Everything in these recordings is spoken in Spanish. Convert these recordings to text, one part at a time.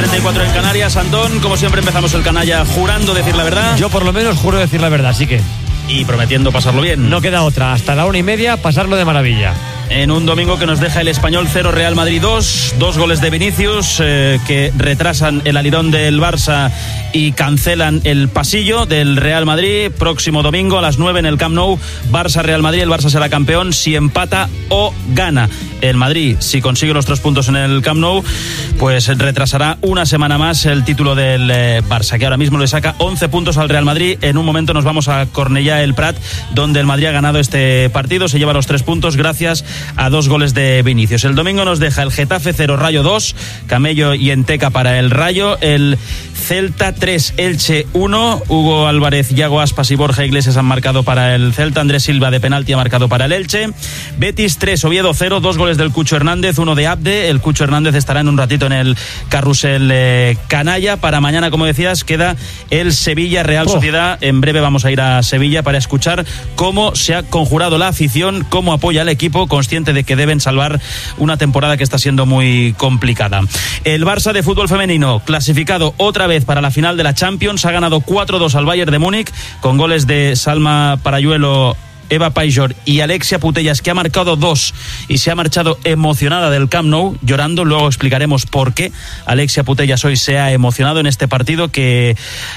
9:34 en Canarias. Antón, como siempre empezamos el canalla jurando decir la verdad. Yo por lo menos juro decir la verdad, así que... Y prometiendo pasarlo bien. No queda otra, hasta la 1:30 pasarlo de maravilla. En un domingo que nos deja el Español 0, Real Madrid 2, 2 goles de Vinicius que retrasan el alirón del Barça y cancelan el pasillo del Real Madrid. Próximo domingo a las 9 en el Camp Nou, Barça-Real Madrid. El Barça será campeón si empata o gana. El Madrid, si consigue los 3 puntos en el Camp Nou, pues retrasará una semana más el título del Barça, que ahora mismo le saca 11 puntos al Real Madrid. En un momento nos vamos a Cornellà el Prat, donde el Madrid ha ganado este partido, se lleva los 3 puntos gracias a 2 goles de Vinicius. El domingo nos deja el Getafe 0, Rayo 2, Camello y Enteca para el Rayo, el Celta 3, Elche 1, Hugo Álvarez, Yago Aspas y Borja Iglesias han marcado para el Celta, Andrés Silva de penalti ha marcado para el Elche, Betis 3, Oviedo 0, 2 goles del Cucho Hernández, 1 de Abde. El Cucho Hernández estará en un ratito en el carrusel canalla. Para mañana, como decías, queda el Sevilla Real Sociedad. En breve vamos a ir a Sevilla para escuchar cómo se ha conjurado la afición, cómo apoya al equipo, consciente de que deben salvar una temporada que está siendo muy complicada. El Barça de fútbol femenino, clasificado otra vez para la final de la Champions, ha ganado 4-2 al Bayern de Múnich con goles de Salma Parayuelo, Eva Pajor y Alexia Putellas, que ha marcado 2 y se ha marchado emocionada del Camp Nou, llorando. Luego explicaremos por qué Alexia Putellas hoy se ha emocionado en este partido que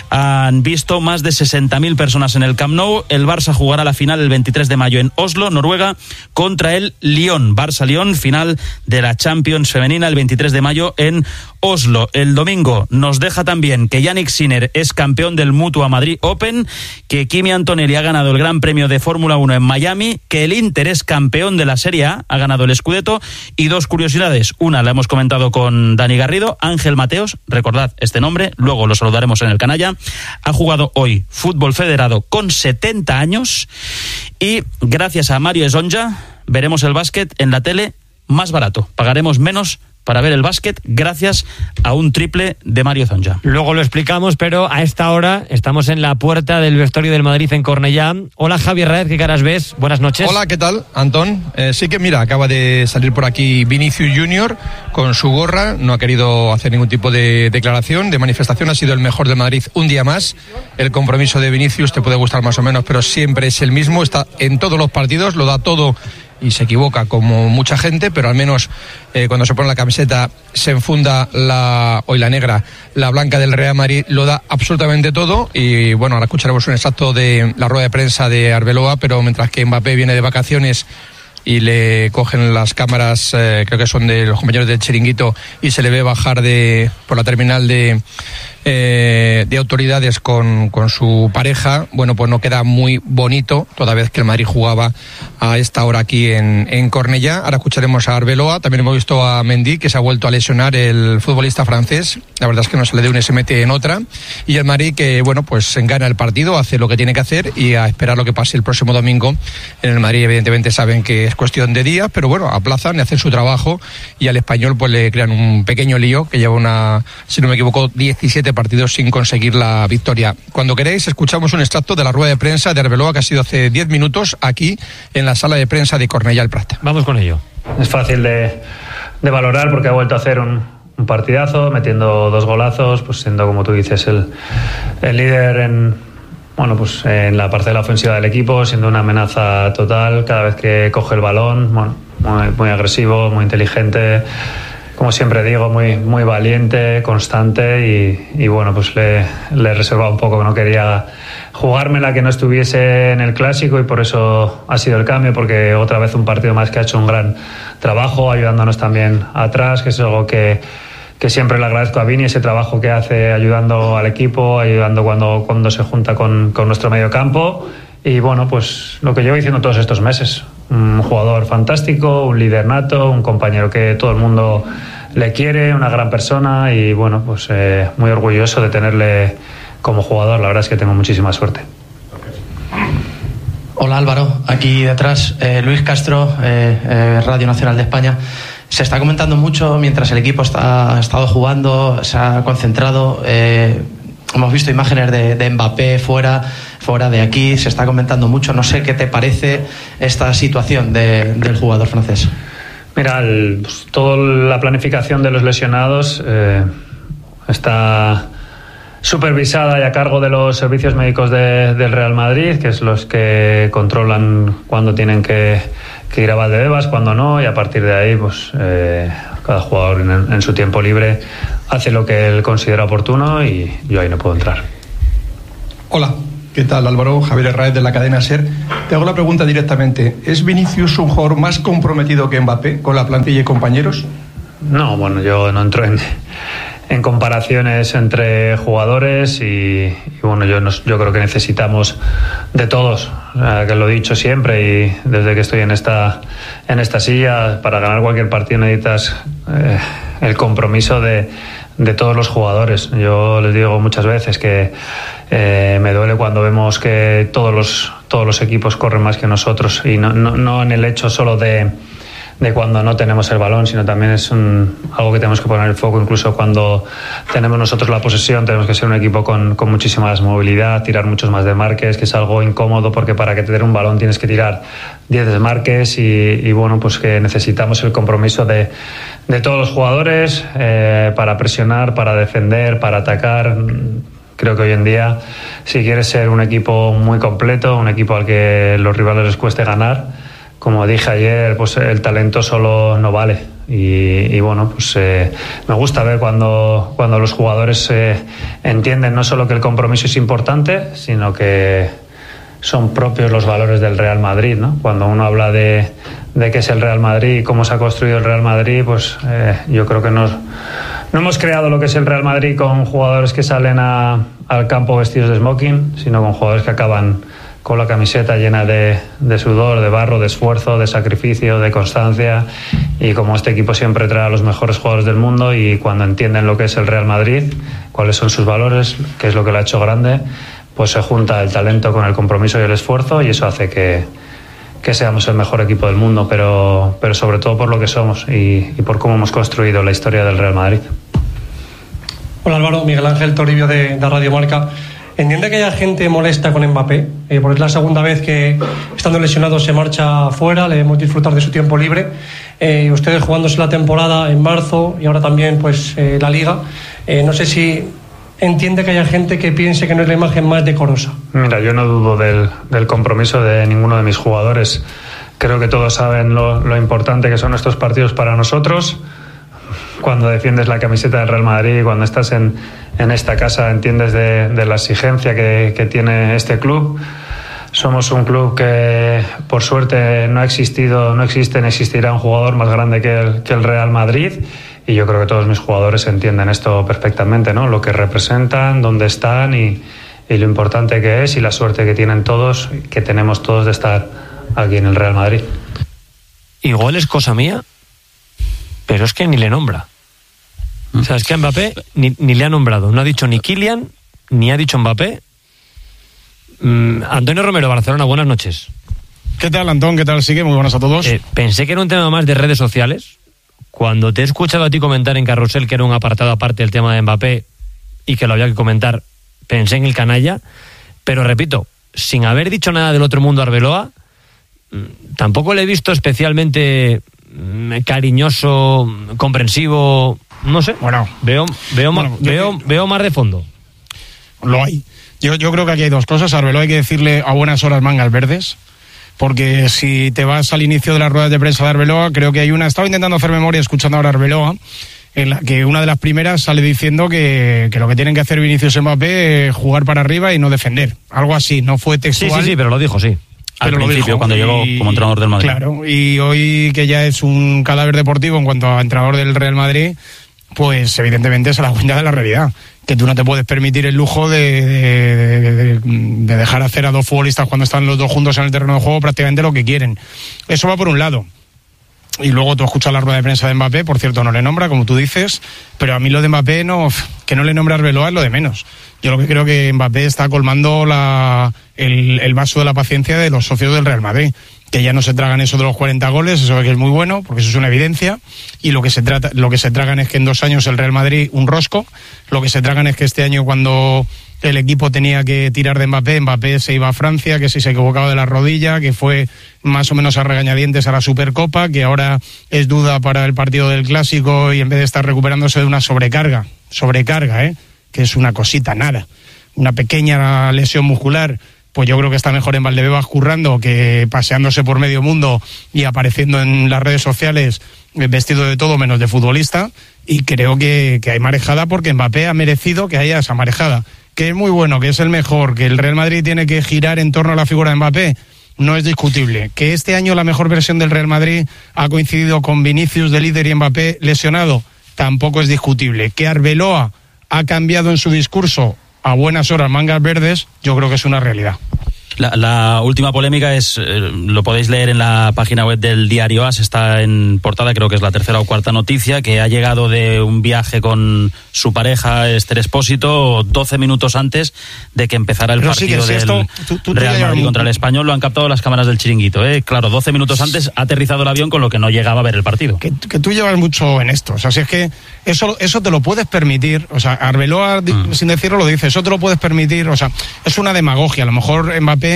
han visto más de 60.000 personas en el Camp Nou. El Barça jugará la final el 23 de mayo en Oslo, Noruega, contra el Lyon. Barça-Lyon, final de la Champions femenina el 23 de mayo en Oslo. El domingo nos deja también que Yannick Sinner es campeón del Mutua Madrid Open, que Kimi Antonelli ha ganado el Gran Premio de Fórmula 1 en Miami, que el Inter es campeón de la Serie A, ha ganado el Scudetto, y 2 curiosidades. Una la hemos comentado con Dani Garrido, Ángel Mateos, recordad este nombre, luego lo saludaremos en el canalla, ha jugado hoy fútbol federado con 70 años y gracias a Mario Esonja veremos el básquet en la tele más barato, pagaremos menos para ver el básquet gracias a un triple de Mario Zonja. Luego lo explicamos, pero a esta hora estamos en la puerta del vestuario del Madrid en Cornellà. Hola Javier Raez, ¿qué caras ves? Buenas noches. Hola, ¿qué tal, Antón? Sí que mira, acaba de salir por aquí Vinicius Junior con su gorra, no ha querido hacer ningún tipo de declaración, de manifestación, ha sido el mejor de Madrid un día más. El compromiso de Vinicius te puede gustar más o menos, pero siempre es el mismo, está en todos los partidos, lo da todo y se equivoca como mucha gente, pero al menos cuando se pone la camiseta se enfunda hoy la negra, la blanca del Real Madrid, lo da absolutamente todo. Y bueno, ahora escucharemos un extracto de la rueda de prensa de Arbeloa, pero mientras que Mbappé viene de vacaciones y le cogen las cámaras, creo que son de los compañeros del Chiringuito, y se le ve bajar por la terminal de autoridades con su pareja, bueno, pues no queda muy bonito, toda vez que el Madrid jugaba a esta hora aquí en Cornellà. Ahora escucharemos a Arbeloa, también hemos visto a Mendy, que se ha vuelto a lesionar, el futbolista francés, la verdad es que no se le de una y se mete en otra, y el Madrid que, bueno, pues gana el partido, hace lo que tiene que hacer y a esperar lo que pase el próximo domingo. En el Madrid evidentemente saben que es cuestión de días, pero bueno, aplazan y hacen su trabajo, y al Español pues le crean un pequeño lío, que lleva si no me equivoco, 17 partidos sin conseguir la victoria. Cuando queréis escuchamos un extracto de la rueda de prensa de Arbeloa, que ha sido hace 10 minutos aquí en la sala de prensa de Cornellà el Prat. Vamos con ello. Es fácil de valorar porque ha vuelto a hacer un partidazo, metiendo 2 golazos, pues siendo, como tú dices, el líder en la parcela ofensiva del equipo, siendo una amenaza total cada vez que coge el balón, muy agresivo, muy inteligente, como siempre digo, muy valiente, constante, y bueno, pues le reservaba un poco, que no quería jugármela que no estuviese en el Clásico, y por eso ha sido el cambio, porque otra vez un partido más que ha hecho un gran trabajo, ayudándonos también atrás, que es algo que siempre le agradezco a Vini, ese trabajo que hace ayudando al equipo, ayudando cuando se junta con nuestro mediocampo. Y bueno, pues lo que llevo diciendo todos estos meses, un jugador fantástico, un líder nato, un compañero que todo el mundo le quiere, una gran persona, y bueno, pues muy orgulloso de tenerle como jugador. La verdad es que tengo muchísima suerte. Hola Álvaro, aquí detrás Luis Castro, Radio Nacional de España. Se está comentando mucho mientras el equipo ha estado jugando, se ha concentrado. Hemos visto imágenes de Mbappé fuera de aquí, se está comentando mucho. No sé qué te parece esta situación del jugador francés. Mira, toda la planificación de los lesionados está supervisada y a cargo de los servicios médicos del Real Madrid, que es los que controlan cuándo tienen que ir a Valdebebas, cuándo no, y a partir de ahí pues cada jugador en su tiempo libre hace lo que él considera oportuno y yo ahí no puedo entrar. Hola, ¿qué tal, Álvaro? Javier Herráez de la cadena SER. Te hago la pregunta directamente. ¿Es Vinicius un jugador más comprometido que Mbappé con la plantilla y compañeros? No, bueno, yo no entro en comparaciones entre jugadores y bueno, yo creo que necesitamos de todos, que lo he dicho siempre y desde que estoy en esta silla, para ganar cualquier partido necesitas el compromiso de todos los jugadores. Yo les digo muchas veces que me duele cuando vemos que todos los equipos corren más que nosotros y no en el hecho solo de cuando no tenemos el balón, sino también es algo que tenemos que poner el foco. Incluso cuando tenemos nosotros la posesión, tenemos que ser un equipo con muchísima más movilidad, tirar muchos más desmarques, que es algo incómodo porque para que te den un balón tienes que tirar 10 desmarques y bueno, pues que necesitamos el compromiso de todos los jugadores para presionar, para defender, para atacar. Creo que hoy en día, si quieres ser un equipo muy completo, un equipo al que los rivales les cueste ganar, como dije ayer, pues el talento solo no vale. Y bueno, pues me gusta ver cuando los jugadores entienden no solo que el compromiso es importante, sino que son propios los valores del Real Madrid, ¿no? Cuando uno habla de qué es el Real Madrid y cómo se ha construido el Real Madrid, pues yo creo que no hemos creado lo que es el Real Madrid con jugadores que salen al campo vestidos de smoking, sino con jugadores que acaban con la camiseta llena de sudor, de barro, de esfuerzo, de sacrificio, de constancia, y como este equipo siempre trae a los mejores jugadores del mundo y cuando entienden lo que es el Real Madrid, cuáles son sus valores, qué es lo que lo ha hecho grande, pues se junta el talento con el compromiso y el esfuerzo y eso hace que seamos el mejor equipo del mundo, pero sobre todo por lo que somos y por cómo hemos construido la historia del Real Madrid. Hola Álvaro, Miguel Ángel Toribio de Radio Marca. ¿Entiende que haya gente molesta con Mbappé? Porque es la segunda vez que, estando lesionado, se marcha fuera, le debemos disfrutar de su tiempo libre. Ustedes jugándose la temporada en marzo y ahora también pues la Liga. No sé si entiende que haya gente que piense que no es la imagen más decorosa. Mira, yo no dudo del compromiso de ninguno de mis jugadores. Creo que todos saben lo importante que son estos partidos para nosotros. Cuando defiendes la camiseta del Real Madrid y cuando estás en esta casa entiendes de la exigencia que tiene este club. Somos un club que por suerte no existirá un jugador más grande que el Real Madrid y yo creo que todos mis jugadores entienden esto perfectamente, ¿no? Lo que representan, dónde están y lo importante que es y la suerte que tienen todos, que tenemos todos de estar aquí en el Real Madrid. Igual es cosa mía, pero es que ni le nombra. O sea, es que a Mbappé ni le ha nombrado. No ha dicho ni Kylian, ni ha dicho Mbappé. Antonio Romero, Barcelona, buenas noches. ¿Qué tal, Antón? ¿Qué tal? Sigue, muy buenas a todos. Pensé que era un tema más de redes sociales. Cuando te he escuchado a ti comentar en Carrusel que era un apartado aparte del tema de Mbappé y que lo había que comentar, pensé en el canalla. Pero repito, sin haber dicho nada del otro mundo Arbeloa, tampoco le he visto especialmente cariñoso, comprensivo, no sé. Bueno, veo más de fondo. Lo hay. Yo creo que aquí hay dos cosas. A Arbeloa hay que decirle a buenas horas mangas verdes, porque si te vas al inicio de las ruedas de prensa de Arbeloa, creo que hay una... Estaba intentando hacer memoria escuchando ahora a Arbeloa, en la que una de las primeras sale diciendo que lo que tienen que hacer Vinicius y Mbappé es jugar para arriba y no defender. Algo así, no fue textual. Sí, pero lo dijo, sí. Al principio, cuando llegó como entrenador del Madrid. Claro, y hoy que ya es un cadáver deportivo en cuanto a entrenador del Real Madrid, pues evidentemente se da cuenta de la realidad, que tú no te puedes permitir el lujo de dejar hacer a dos futbolistas cuando están los dos juntos en el terreno de juego prácticamente lo que quieren. Eso va por un lado. Y luego tú escuchas la rueda de prensa de Mbappé, por cierto no le nombra, como tú dices, pero a mí lo de Mbappé que no le nombre a Arbeloa es lo de menos. Yo lo que creo que Mbappé está colmando el vaso de la paciencia de los socios del Real Madrid, que ya no se tragan eso de los 40 goles, eso que es muy bueno, porque eso es una evidencia, y lo que se tragan es que en 2 años el Real Madrid un rosco, lo que se tragan es que este año cuando el equipo tenía que tirar de Mbappé se iba a Francia, que si se equivocaba de la rodilla, que fue más o menos a regañadientes a la Supercopa, que ahora es duda para el partido del Clásico y en vez de estar recuperándose de una sobrecarga, que es una cosita, nada, una pequeña lesión muscular, pues yo creo que está mejor en Valdebebas currando que paseándose por medio mundo y apareciendo en las redes sociales vestido de todo menos de futbolista, y creo que hay marejada porque Mbappé ha merecido que haya esa marejada, que es muy bueno, que es el mejor, que el Real Madrid tiene que girar en torno a la figura de Mbappé, no es discutible, que este año la mejor versión del Real Madrid ha coincidido con Vinicius de líder y Mbappé lesionado, tampoco es discutible, que Arbeloa ha cambiado en su discurso a buenas horas mangas verdes, yo creo que es una realidad. La última polémica es, lo podéis leer en la página web del diario AS, está en portada, creo que es la 3ª o 4ª noticia, que ha llegado de un viaje con su pareja Esther Expósito 12 minutos antes de que empezara el partido del Real Madrid contra el Español. Lo han captado las cámaras del Chiringuito, Claro, 12 minutos antes ha aterrizado el avión, con lo que no llegaba a ver el partido. Que tú llevas mucho en esto, o sea, si es que eso te lo puedes permitir, o sea, Arbeloa, sin decirlo, lo dice, eso te lo puedes permitir, o sea, es una demagogia, a lo mejor Mbappé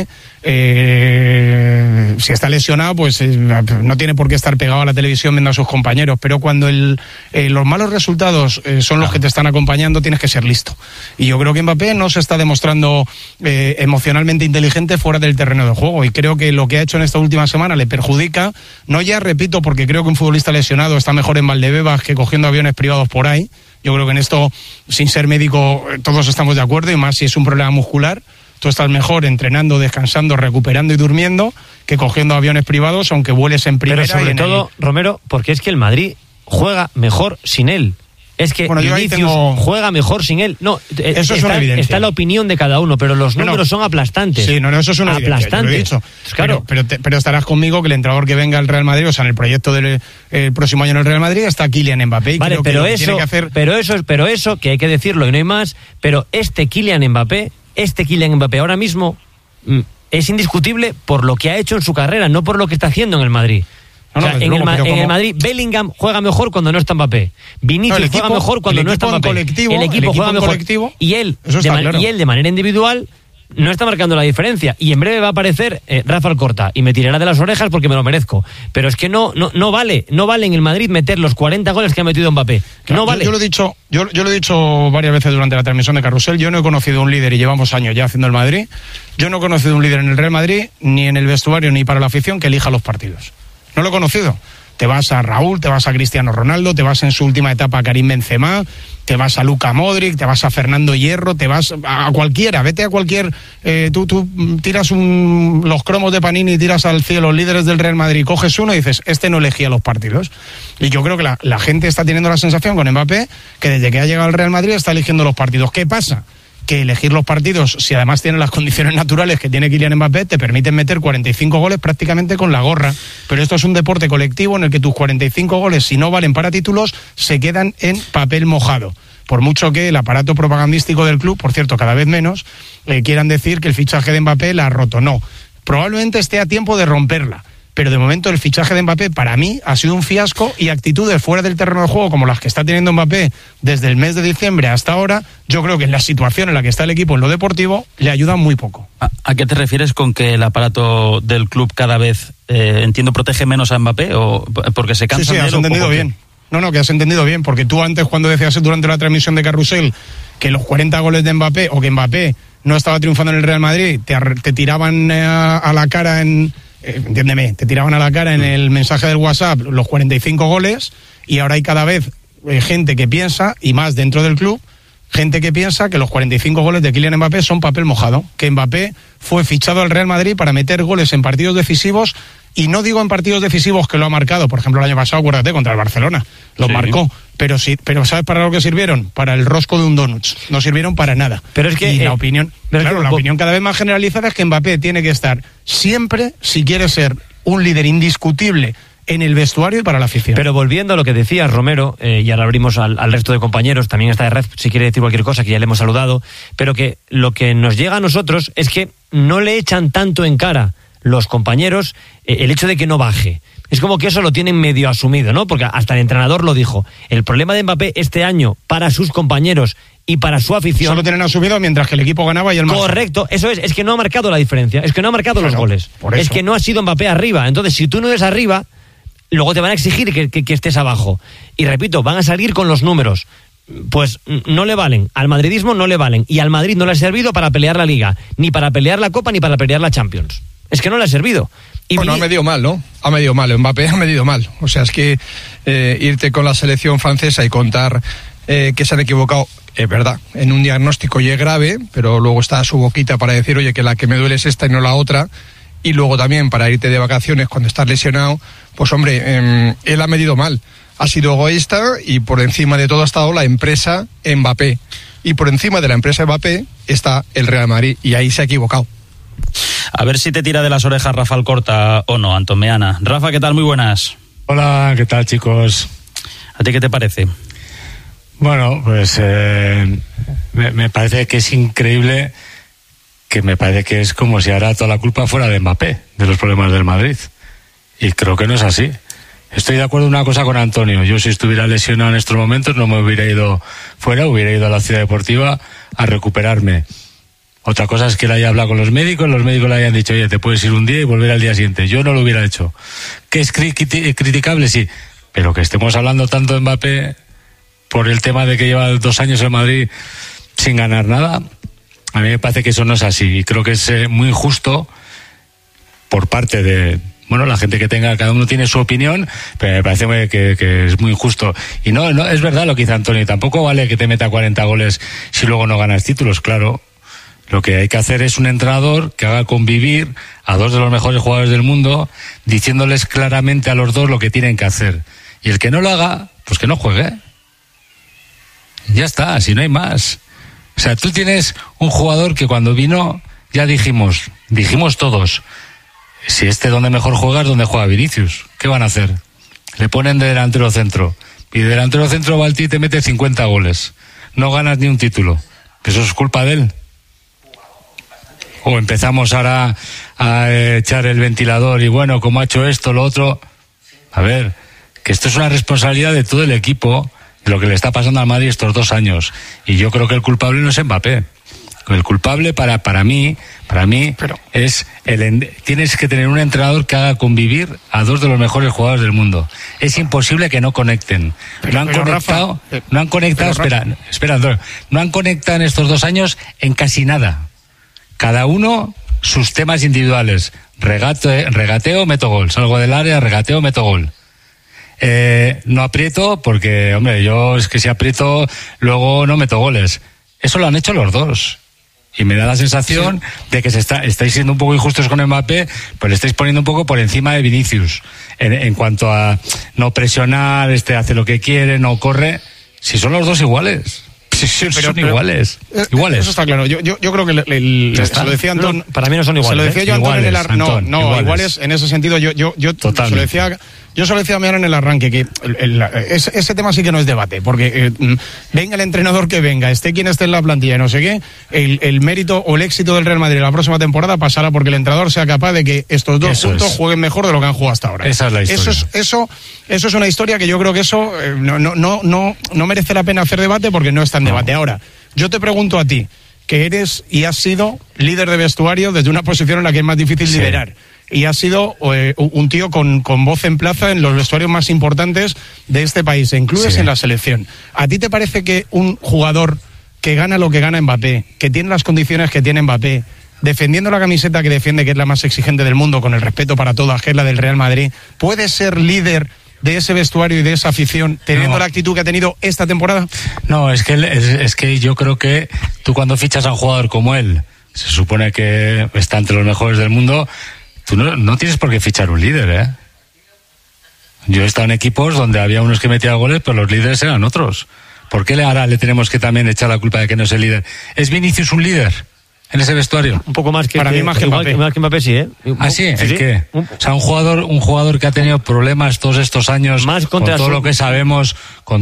si está lesionado, pues no tiene por qué estar pegado a la televisión viendo a sus compañeros, pero cuando los malos resultados son los que te están acompañando, tienes que ser listo. Y yo creo que Mbappé no se está demostrando emocionalmente inteligente fuera del terreno de juego, y creo que lo que ha hecho en esta última semana le perjudica, no ya, repito, porque creo que un futbolista lesionado está mejor en Valdebebas que cogiendo aviones privados por ahí. Yo creo que en esto, sin ser médico, todos estamos de acuerdo, y más si es un problema muscular. Tú estás mejor entrenando, descansando, recuperando y durmiendo que cogiendo aviones privados, aunque vueles en primera. Pero sobre todo, Romero, porque es que el Madrid juega mejor sin él. Es que Vinicius juega mejor sin él. No, eso es una evidencia. Está la opinión de cada uno, pero los números son aplastantes. Sí, eso es una evidencia, yo lo he dicho. Claro. Pero estarás conmigo que el entrenador que venga al Real Madrid, o sea, en el proyecto del próximo año en el Real Madrid, está Kylian Mbappé. Vale, pero eso, que hay que decirlo y no hay más, pero este Kylian Mbappé ahora mismo es indiscutible por lo que ha hecho en su carrera, no por lo que está haciendo en el Madrid. En el Madrid, Bellingham juega mejor cuando no está Mbappé. Vinicius juega mejor cuando no está Mbappé. El equipo juega mejor. Y él de manera individual no está marcando la diferencia. Y en breve va a aparecer Rafa Alcorta y me tirará de las orejas porque me lo merezco. Pero es que no vale en el Madrid meter los 40 goles que ha metido Mbappé. No vale. Yo lo he dicho varias veces durante la transmisión de Carrusel. Yo no he conocido un líder, y llevamos años ya haciendo el Madrid, yo no he conocido un líder en el Real Madrid, ni en el vestuario, ni para la afición, que elija los partidos. No lo he conocido. Te vas a Raúl, te vas a Cristiano Ronaldo, te vas en su última etapa a Karim Benzema, te vas a Luka Modric, te vas a Fernando Hierro, te vas a cualquiera, vete a cualquier... Tú tiras los cromos de Panini y tiras al cielo los líderes del Real Madrid, coges uno y dices, este no elegía los partidos. Y yo creo que la gente está teniendo la sensación con Mbappé que desde que ha llegado al Real Madrid está eligiendo los partidos. ¿Qué pasa? Que elegir los partidos, si además tienen las condiciones naturales que tiene Kylian Mbappé, te permiten meter 45 goles prácticamente con la gorra. Pero esto es un deporte colectivo en el que tus 45 goles, si no valen para títulos, se quedan en papel mojado. Por mucho que el aparato propagandístico del club, por cierto, cada vez menos, quieran decir que el fichaje de Mbappé la ha roto. No, probablemente esté a tiempo de romperla. Pero de momento el fichaje de Mbappé para mí ha sido un fiasco, y actitudes fuera del terreno de juego como las que está teniendo Mbappé desde el mes de diciembre hasta ahora, yo creo que en la situación en la que está el equipo en lo deportivo le ayudan muy poco. ¿A qué te refieres con que el aparato del club cada vez, entiendo, protege menos a Mbappé, o porque se cansa? Sí, has entendido bien. No, que has entendido bien, porque tú antes, cuando decías durante la transmisión de Carrusel que los 40 goles de Mbappé, o que Mbappé no estaba triunfando en el Real Madrid, te tiraban a la cara entiéndeme, te tiraban a la cara en el mensaje del WhatsApp los 45 goles, y ahora hay cada vez gente que piensa, y más dentro del club, gente que piensa que los 45 goles de Kylian Mbappé son papel mojado, que Mbappé fue fichado al Real Madrid para meter goles en partidos decisivos, y no digo en partidos decisivos que lo ha marcado, por ejemplo el año pasado, acuérdate, contra el Barcelona, lo marcó, pero ¿sabes para lo que sirvieron? Para el rosco de un donut, no sirvieron para nada. Pero es que la opinión cada vez más generalizada es que Mbappé tiene que estar siempre, si quiere ser un líder indiscutible en el vestuario y para la afición. Pero volviendo a lo que decías, Romero, y ahora abrimos al resto de compañeros, también está de red, si quiere decir cualquier cosa, que ya le hemos saludado, pero que lo que nos llega a nosotros es que no le echan tanto en cara los compañeros, el hecho de que no baje. Es como que eso lo tienen medio asumido, ¿no? Porque hasta el entrenador lo dijo. El problema de Mbappé este año para sus compañeros y para su afición... Solo tienen asumido mientras que el equipo ganaba y el más. Correcto, eso es que no ha marcado la diferencia, es que no ha marcado los goles. Es que no ha sido Mbappé arriba. Entonces, si tú no eres arriba, luego te van a exigir que estés abajo. Y repito, van a salir con los números. Pues no le valen, al madridismo no le valen. Y al Madrid no le ha servido para pelear la Liga, ni para pelear la Copa, ni para pelear la Champions. Es que no le ha servido. Y bueno, ha medido mal, ¿no? Ha medido mal, Mbappé ha medido mal. O sea, es que irte con la selección francesa y contar que se han equivocado, es verdad, en un diagnóstico y es grave, pero luego está su boquita para decir, oye, que la que me duele es esta y no la otra. Y luego también para irte de vacaciones cuando estás lesionado, pues hombre, él ha medido mal. Ha sido egoísta y por encima de todo ha estado la empresa Mbappé. Y por encima de la empresa Mbappé está el Real Madrid y ahí se ha equivocado. A ver si te tira de las orejas Rafa Alcorta o no, Antón Meana. Rafa, ¿qué tal? Muy buenas. Hola, ¿qué tal, chicos? ¿A ti qué te parece? Bueno, pues me parece que es increíble, que me parece que es como si ahora toda la culpa fuera de Mbappé, de los problemas del Madrid. Y creo que no es así. Estoy de acuerdo en una cosa con Antonio. Yo, si estuviera lesionado en estos momentos, no me hubiera ido fuera, hubiera ido a la ciudad deportiva a recuperarme. Otra cosa es que él haya hablado con los médicos le hayan dicho, oye, te puedes ir un día y volver al día siguiente. Yo no lo hubiera hecho. ¿Que es criticable? Sí. Pero que estemos hablando tanto de Mbappé por el tema de que lleva 2 años en Madrid sin ganar nada, a mí me parece que eso no es así. Y creo que es muy injusto por parte de... Bueno, la gente que tenga, cada uno tiene su opinión, pero me parece que es muy injusto. Y no, es verdad lo que dice Antonio, tampoco vale que te meta 40 goles si luego no ganas títulos, claro. Lo que hay que hacer es un entrenador que haga convivir a 2 de los mejores jugadores del mundo, diciéndoles claramente a los 2 lo que tienen que hacer. Y el que no lo haga, pues que no juegue. Ya está, si no hay más. O sea, tú tienes un jugador que cuando vino, ya dijimos todos, si donde mejor juega es donde juega Vinicius. ¿Qué van a hacer? Le ponen de delantero centro. Y de delantero centro Balti te mete 50 goles. No ganas ni un título. ¿Eso es culpa de él? O empezamos ahora a echar el ventilador y bueno, como ha hecho esto, lo otro. A ver, que esto es una responsabilidad de todo el equipo, de lo que le está pasando al Madrid estos 2 años. Y yo creo que el culpable no es Mbappé. El culpable para mí pero es tienes que tener un entrenador que haga convivir a 2 de los mejores jugadores del mundo. No han conectado en estos 2 años en casi nada. Cada uno sus temas individuales. Regateo, meto gol. Salgo del área, regateo, meto gol. No aprieto porque, hombre, yo es que si aprieto luego no meto goles. Eso lo han hecho los 2. Y me da la sensación de que estáis siendo un poco injustos con Mbappé, pues le estáis poniendo un poco por encima de Vinicius. En cuanto a no presionar, hace lo que quiere, no corre. Si son los 2 iguales. Son iguales. Eso está claro. Yo creo que se lo decía Antón. Para mí no son iguales. Se lo decía yo a Antón iguales en ese sentido. Yo se lo decía. Yo se lo decía a Meana en el arranque, que ese tema sí que no es debate, porque venga el entrenador que venga, esté quien esté en la plantilla, no sé qué, el mérito o el éxito del Real Madrid la próxima temporada pasará porque el entrenador sea capaz de que estos 2 juntos jueguen mejor de lo que han jugado hasta ahora. Esa es la historia. Eso es una historia que yo creo que eso no merece la pena hacer debate porque no está en debate. Ahora, yo te pregunto a ti, que eres y has sido líder de vestuario desde una posición en la que es más difícil liderar. Y has sido un tío con voz en plaza en los vestuarios más importantes de este país, e includes en la selección. ¿A ti te parece que un jugador que gana lo que gana Mbappé, que tiene las condiciones que tiene Mbappé, defendiendo la camiseta que defiende, que es la más exigente del mundo, con el respeto para todas, que es la del Real Madrid, puede ser líder de ese vestuario y de esa afición teniendo la actitud que ha tenido esta temporada? No, es que yo creo que tú cuando fichas a un jugador como él, se supone que está entre los mejores del mundo, tú no tienes por qué fichar un líder, ¿eh? Yo he estado en equipos donde había unos que metían goles, pero los líderes eran otros. ¿Por qué ahora le tenemos que también echar la culpa de que no es el líder? ¿Es Vinicius un líder? en ese vestuario? Un poco más que Para mí más que Mbappé. Más que Mbappé, sí, ¿eh? ¿Ah, sí? ¿El Sí. qué? O sea, un jugador que ha tenido problemas todos estos años, Más con contra todo lo que sabemos,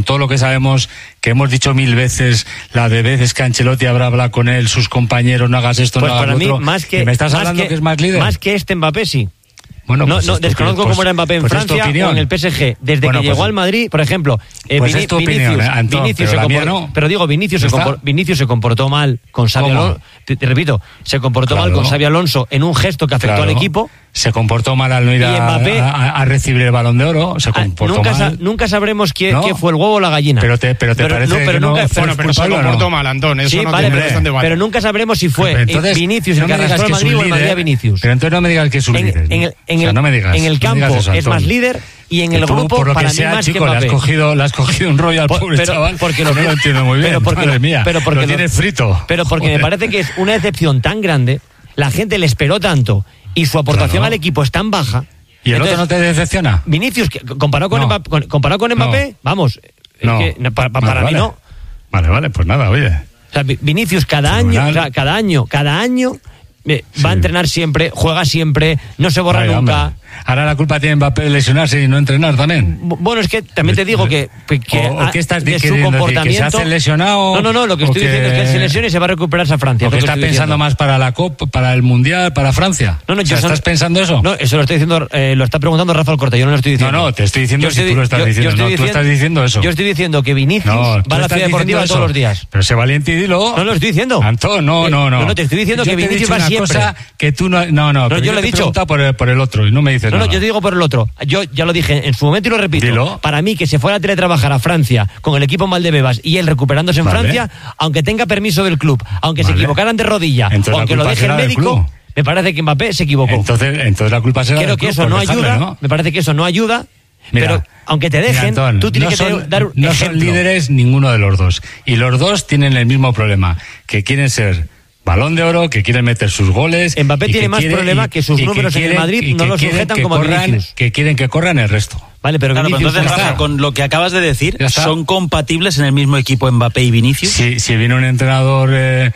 que hemos dicho 1000 veces, la de veces que Ancelotti habrá hablado con él, sus compañeros, no hagas esto, Pues no hagas para lo mí, otro. más que... ¿Y me estás hablando que es más líder? Más que Mbappé, sí. Bueno, No, pues no es tu desconozco opinión, cómo era Mbappé en pues es tu Francia opinión. o en el PSG. Desde Bueno, que pues- llegó al Madrid, por ejemplo, Pues es tu opinión, Antón, Vinicius pero la se mía comportó, no. pero digo, Vinicius se comportó mal con Xabi ¿Cómo? Alonso. Te repito, se comportó mal Claro. con Xabi Alonso en un gesto que afectó Claro. al equipo. Se comportó mal al no ir Y Mbappé- a recibir el Balón de Oro, se comportó mal. Nunca sabremos No. qué fue el huevo o la gallina. Pero te parece que no nunca, fue Bueno, pero se culpable o no? comportó mal, Antón. Eso Sí, no vale, tiene pero, bastante debate. pero nunca sabremos si fue Pero entonces, Vinicius el no que me digas arrastró al que es Madrid un o el Madrid a líder, Vinicius. Pero entonces no me digas que es un líder. En O sea, no me digas, el no me campo digas eso, es más Antón. líder y en Que el tú, grupo por lo para que mí sea, más chico, que le Mbappé. has cogido un rollo al pobre chaval. Porque no lo entiendo muy bien. Madre mía, pero porque lo tienes frito. Pero porque Joder. me parece que es una decepción tan grande, la gente le esperó tanto y su aportación Claro. al equipo es tan baja. ¿Y el Entonces, otro no te decepciona? Vinicius, comparado con No. Mbappé, comparado con Mbappé, No. vamos, es No. que para Vale, mí no. Vale, pues nada, oye. O sea, Vinicius cada Fenomenal. año, cada año va a entrenar siempre, juega siempre, no se borra Vaya, nunca. hombre. Ahora la culpa tiene Mbappé de lesionarse y no entrenar también. Bueno, es que también te digo que ¿O qué estás de su queriendo decir? comportamiento. ¿Que se hace lesionado? No, lo que ¿O estoy diciendo es que él se lesione y se va a recuperarse a Francia. ¿O que es lo está estoy pensando diciendo. más para la Copa, para el Mundial, para Francia? No, O sea, yo ¿estás pensando eso? No, eso lo estoy diciendo, lo está preguntando Rafa Alcorta, yo no lo estoy diciendo. No, te estoy diciendo Yo si tú lo estás diciendo. estoy No, tú estás diciendo eso. Yo estoy diciendo que Vinicius No, va tú a la estás ciudad deportiva diciendo todos eso. los días. Pero sé valiente y dilo. No lo estoy diciendo. Antón, no. No, te estoy diciendo Yo que te he Vinicius dicho va una siempre. cosa que tú no. No, pero yo lo he te dicho. preguntado por el otro y no me dices No, nada. yo te digo por el otro. Yo ya lo dije en su momento y lo repito. Dilo. Para mí, que se fuera a teletrabajar a Francia con el equipo en Valdebebas y él recuperándose en Vale. Francia, aunque tenga permiso del club, aunque se Vale. equivocaran de rodilla, Entonces o la aunque lo culpa deje el será del médico, club. me parece que Mbappé se equivocó. Entonces la culpa será Creo del que club eso por no dejarle, ayuda. ¿no? Me parece que eso no ayuda. Mira, pero aunque te dejen, mira, Antón, tú tienes no que son- dar un no ejemplo. son líderes ninguno de los dos. Y los dos tienen el mismo problema, que quieren ser Balón de Oro, que quieren meter sus goles. Mbappé y tiene más problema que sus números en el Madrid y no que lo quieren sujetan que como corran, Vinicius. que quieren que corran el resto. Vale, pero Claro, pero Vinicius entonces, ya Rafa, está. con lo que acabas de decir, Ya está. ¿son compatibles en el mismo equipo Mbappé y Vinicius? Si viene un entrenador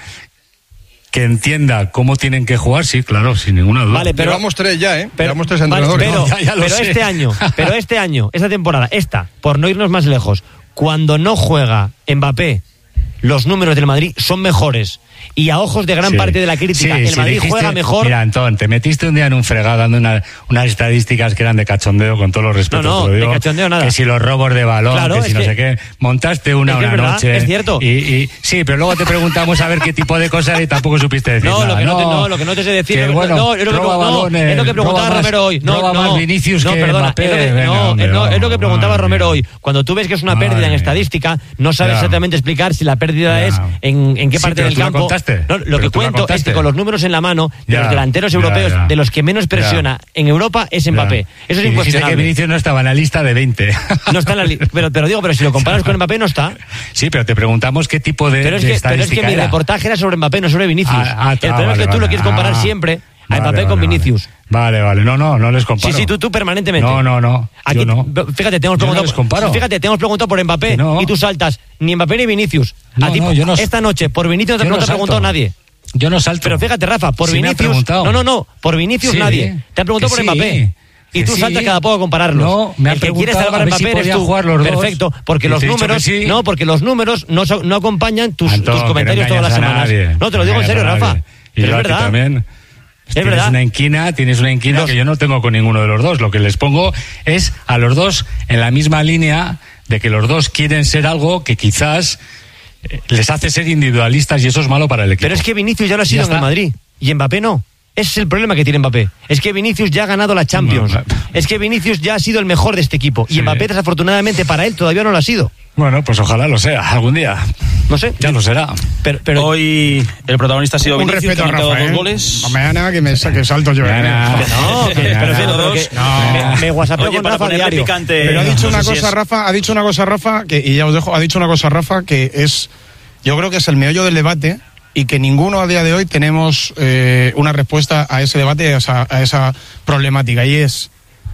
que entienda cómo tienen que jugar, sí, claro, sin ninguna duda. Vale, pero Llevamos 3 ya, ¿eh? Pero, Llevamos 3 vale, entrenadores. pero, Ya lo pero sé. este año, esta temporada, por no irnos más lejos, cuando no juega Mbappé, los números del Madrid son mejores. Y a ojos de gran Sí. parte de la crítica, Sí, el sí, Madrid dijiste- juega mejor. Mira, Antón, te metiste un día en un fregado dando unas estadísticas que eran de cachondeo, con todos los respetos. No, te lo digo. de cachondeo nada. Que si los robos de balón, Claro, que si es no que- sé qué. Montaste es una que es verdad, noche. es cierto. Sí, pero luego te preguntamos a ver qué tipo de cosas y tampoco supiste decir No, nada. lo que no te sé decir. Que, no, bueno, no, es lo que, roba balones, es lo que preguntaba roba más- Romero hoy. No, roba no, más Vinicius no, que perdona, Mbappé. es lo que, Venga, hombre, es lo que preguntaba madre Romero mía. hoy. Cuando tú ves que es una Madre pérdida en mía. estadística, no sabes Ya. exactamente explicar si la pérdida Ya. es en qué Sí, parte pero del tú lo campo. contaste. No, lo Pero que tú lo cuento es contaste. que con los números en la mano de Ya, los delanteros ya, europeos, ya. de los que menos presiona en Europa, es Mbappé. Ya. Eso es Y dijiste incuestionable. que Vinicius no estaba en la lista de 20. No está en la pero si lo comparas con Mbappé, no está. Sí, pero te preguntamos qué tipo de, Pero es de que estadística mi era. reportaje era sobre Mbappé, no sobre Vinicius. El problema es que tú lo quieres comparar siempre a Mbappé con Vinicius. Vale, no les comparo. Sí, tú permanentemente. No. Aquí, Yo no. Fíjate, te hemos Yo no preguntado, les comparo. fíjate, te hemos preguntado por Mbappé Que no. y tú saltas ni Mbappé ni Vinicius. No, yo no- esta noche por Vinicius yo no no te ha salto. preguntado nadie. Yo no salto. Pero fíjate, Rafa, por Sí me han Vinicius. preguntado. No, por Vinicius Sí, nadie. Te han preguntado que por sí, Mbappé. Y que tú sí. saltas cada poco a compararlos. No, me han el que quiere preguntado salvar a a ver si Mbappé eres podía tú. jugar los dos. Perfecto, porque Y los te he dicho números, que sí. no, porque los números no acompañan tus Antón, comentarios que no todas las engañas a semanas. nadie. No, te lo digo en serio, engañas a Rafa. nadie. Y Pero yo es a ti verdad. también. Tienes verdad. una inquina que yo no tengo con ninguno de los dos. Lo que les pongo es a los dos en la misma línea de que los dos quieren ser algo que quizás les hace ser individualistas y eso es malo para el equipo. Pero es que Vinicius ya lo ha sido Ya en el está. Madrid y Mbappé no. Ese es el problema que tiene Mbappé. Es que Vinicius ya ha ganado la Champions. No. Es que Vinicius ya ha sido el mejor de este equipo. Y Sí. Mbappé, desafortunadamente, para él todavía no lo ha sido. Bueno, pues ojalá lo sea, algún día. No sé. Ya lo será. Pero Hoy el protagonista ha sido Un Vinicius, respeto que a ha marcado Rafa, 2 ¿eh? goles. Mañana que salto yo. Mañana. no, que, Ya, pero ya. sí, pero que No. me whatsappeo Oye, con para Rafa ponerle diario. picante, Pero ha dicho no una sé si cosa, es- Rafa, y ya os dejo, ha dicho una cosa, Rafa, que es, yo creo que es el meollo del debate y que ninguno a día de hoy tenemos una respuesta a ese debate, a esa problemática, y es,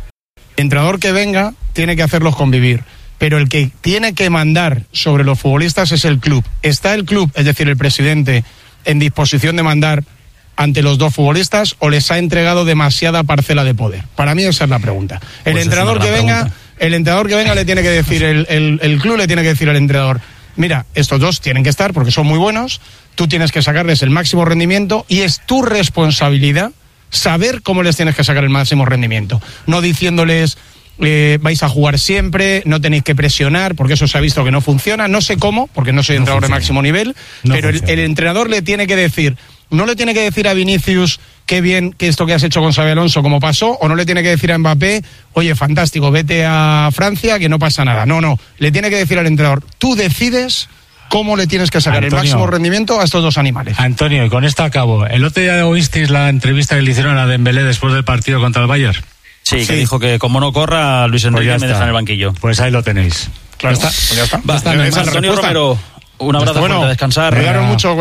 el entrenador que venga tiene que hacerlos convivir, pero el que tiene que mandar sobre los futbolistas es el club. Está el club, es decir, el presidente en disposición de mandar ante los dos futbolistas o les ha entregado demasiada parcela de poder? Para mí esa es la pregunta. El entrenador que venga le tiene que decir, el club le tiene que decir al entrenador: mira, estos dos tienen que estar porque son muy buenos, tú tienes que sacarles el máximo rendimiento y es tu responsabilidad saber cómo les tienes que sacar el máximo rendimiento. No diciéndoles vais a jugar siempre, no tenéis que presionar, porque eso se ha visto que no funciona. No sé cómo, porque no soy entrenador de máximo nivel, pero el entrenador le tiene que decir, no le tiene que decir a Vinicius qué bien que esto que has hecho con Xabi Alonso como pasó, o no le tiene que decir a Mbappé, oye, fantástico, vete a Francia que no pasa nada. No, le tiene que decir al entrenador, tú decides cómo le tienes que sacar el máximo rendimiento a estos dos animales. Antonio, y con esto acabo. El otro día oísteis la entrevista que le hicieron a Dembélé después del partido contra el Bayern. Sí, que dijo que como no corra, Luis Enrique me deja en el banquillo. Pues ahí lo tenéis. Claro, ya está. Antonio Romero, un abrazo, fuerte, descansar. Regaron mucho,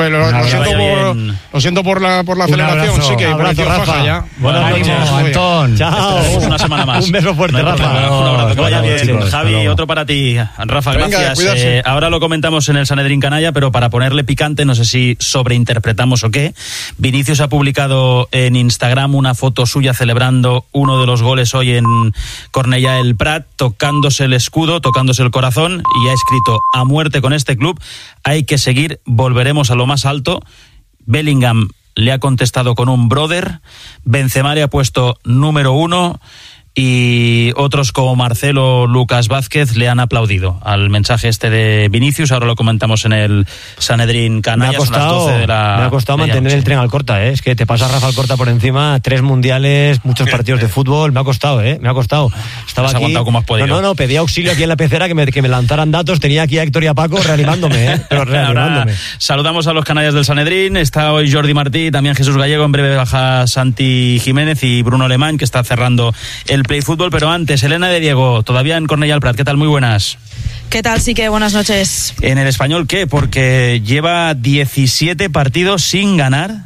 lo siento por la celebración. Sí, que abrazo, Rafa. Ya. Buenas noches, Antón. Chao. Una semana más. Un beso fuerte, Rafa. Un abrazo, que vaya bien. Chicos, Javi, otro para ti. Rafa, gracias. Ahora lo comentamos en el Sanedrín Canalla, pero para ponerle picante, no sé si sobreinterpretamos o qué, Vinicius ha publicado en Instagram una foto suya celebrando uno de los goles hoy en Cornellà el Prat, tocándose el escudo, tocándose el corazón, y ha escrito: a muerte con este club, hay que seguir, volveremos a lo más alto. Bellingham le ha contestado con un brother, Benzema le ha puesto número 1 y otros como Marcelo, Lucas Vázquez le han aplaudido al mensaje este de Vinicius. Ahora lo comentamos en el Sanedrín Canalla. Me ha costado mantener el tren Alcorta, Es que te pasa Rafa Alcorta por encima, 3 mundiales, muchos partidos de fútbol, me ha costado, Estaba aquí, aguantado como has podido. No, pedía auxilio aquí en la pecera que me lanzaran datos, tenía aquí a Héctor y a Paco reanimándome, pero reanimándome. Ahora saludamos a los canallas del Sanedrín. Está hoy Jordi Martí, también Jesús Gallego, en breve baja Santi Jiménez y Bruno Alemán, que está cerrando el Play Fútbol, pero antes, Elena de Diego, todavía en Cornellà el Prat. ¿Qué tal? Muy buenas. ¿Qué tal? Sí que buenas noches. En el Español, ¿qué? Porque lleva 17 partidos sin ganar,